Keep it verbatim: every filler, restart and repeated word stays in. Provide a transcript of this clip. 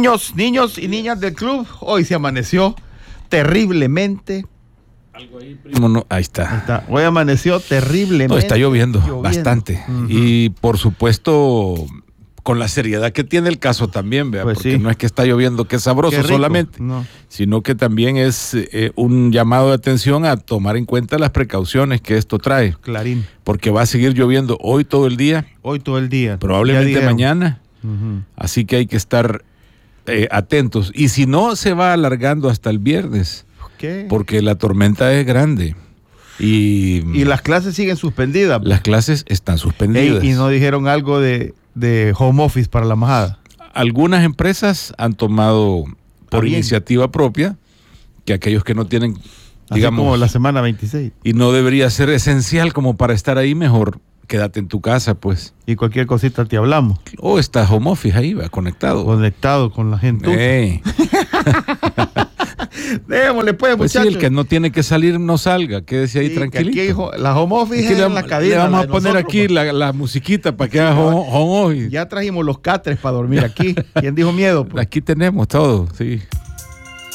Niños, niños y niñas del club, hoy se amaneció terriblemente. Algo ahí, primo, no, ahí está. Ahí está. Hoy amaneció terriblemente. No, está lloviendo, lloviendo. bastante. Uh-huh. Y por supuesto, con la seriedad que tiene el caso también, ¿vea? Pues Porque sí. no es que está lloviendo, que es sabroso Qué rico. solamente, No. sino que también es eh, un llamado de atención a tomar en cuenta las precauciones que esto trae. Clarín. Porque va a seguir lloviendo hoy todo el día. Hoy todo el día. Probablemente mañana. Uh-huh. Así que hay que estar eh, atentos. Y si no, se va alargando hasta el viernes. ¿Qué? Porque la tormenta es grande. Y, y las clases siguen suspendidas. Las clases están suspendidas. Ey, y no dijeron algo de, de home office para la majada. Algunas empresas han tomado por iniciativa propia que aquellos que no tienen, así digamos, como la semana veintiséis. Y no debería ser esencial como para estar ahí, mejor quédate en tu casa, pues. Y cualquier cosita te hablamos. O está home office ahí, va, conectado. Conectado con la gente. Hey. Démosle pues, pues muchachos. Sí, el que no tiene que salir no salga, quédese ahí sí, tranquilito. Aquí, la home office es le, en la cabina. Le vamos a poner nosotros, aquí la, la musiquita para que haga home, home office. Ya trajimos los catres para dormir aquí. ¿Quién dijo miedo? Pues? Aquí tenemos todo, sí.